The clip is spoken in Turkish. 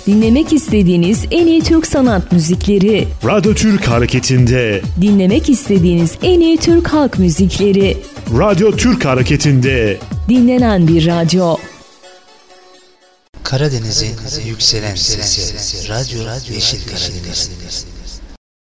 Dinlemek istediğiniz en iyi Türk sanat müzikleri. Radyo Türk Hareketi'nde. Dinlemek istediğiniz en iyi Türk halk müzikleri. Radyo Türk Hareketi'nde. Dinlenen bir radyo. Karadeniz'in yükselen sesi. Radyo Yeşil Karadeniz.